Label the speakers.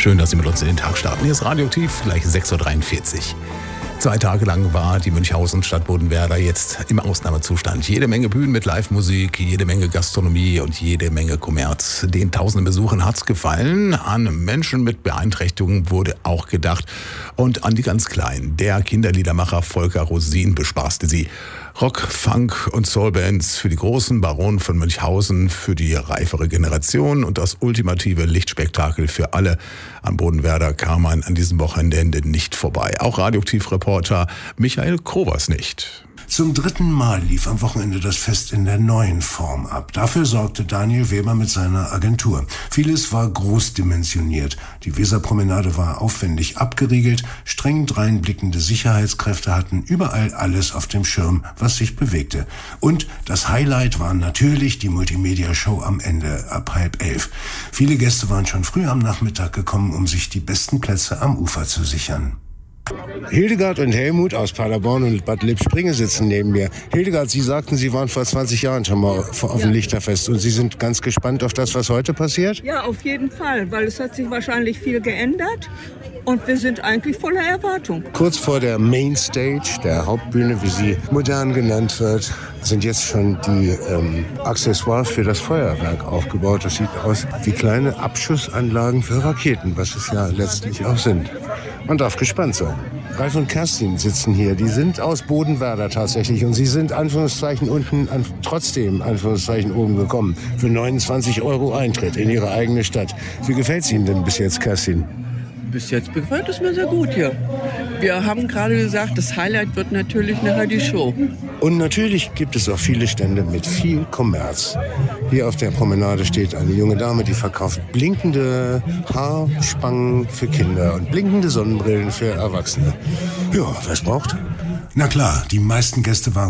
Speaker 1: Schön, dass Sie mit uns in den Tag starten. Hier ist Radioaktiv, gleich 6.43 Uhr. 2 Tage lang war die Münchhausen-Stadt Bodenwerder jetzt im Ausnahmezustand. Jede Menge Bühnen mit Live-Musik, jede Menge Gastronomie und jede Menge Kommerz. Den tausenden Besuchern hat's gefallen. An Menschen mit Beeinträchtigungen wurde auch gedacht. Und an die ganz Kleinen. Der Kinderliedermacher Volker Rosin bespaßte sie. Rock, Funk und Soulbands für die großen Baronen von Münchhausen, für die reifere Generation und das ultimative Lichtspektakel für alle. Am Bodenwerder kam man an diesem Wochenende nicht vorbei. Auch Radioaktiv-Reporter Michael Krovers nicht.
Speaker 2: Zum 3. Mal lief am Wochenende das Fest in der neuen Form ab. Dafür sorgte Daniel Weber mit seiner Agentur. Vieles war großdimensioniert. Die Weserpromenade war aufwendig abgeriegelt. Streng dreinblickende Sicherheitskräfte hatten überall alles auf dem Schirm, was sich bewegte. Und das Highlight war natürlich die Multimedia-Show am Ende ab 10:30. Viele Gäste waren schon früh am Nachmittag gekommen, um sich die besten Plätze am Ufer zu sichern.
Speaker 3: Hildegard und Helmut aus Paderborn und Bad Lippspringe sitzen neben mir. Hildegard, Sie sagten, Sie waren vor 20 Jahren schon mal auf dem Lichterfest und Sie sind ganz gespannt auf das, was heute passiert?
Speaker 4: Ja, auf jeden Fall, weil es hat sich wahrscheinlich viel geändert und wir sind eigentlich voller Erwartung.
Speaker 3: Kurz vor der Mainstage, der Hauptbühne, wie sie modern genannt wird, sind jetzt schon die Accessoires für das Feuerwerk aufgebaut. Das sieht aus wie kleine Abschussanlagen für Raketen, was es ja letztlich auch sind. Man darf gespannt sein. Ralf und Kerstin sitzen hier. Die sind aus Bodenwerder tatsächlich. Und sie sind Anführungszeichen unten, trotzdem Anführungszeichen oben gekommen. Für 29 € Eintritt in ihre eigene Stadt. Wie gefällt es Ihnen denn bis jetzt, Kerstin?
Speaker 5: Bis jetzt gefällt es mir sehr gut hier. Wir haben gerade gesagt, das Highlight wird natürlich nachher die Show.
Speaker 3: Und natürlich gibt es auch viele Stände mit viel Kommerz. Hier auf der Promenade steht eine junge Dame, die verkauft blinkende Haarspangen für Kinder und blinkende Sonnenbrillen für Erwachsene. Ja, wer es braucht?
Speaker 2: Na klar, die meisten Gäste waren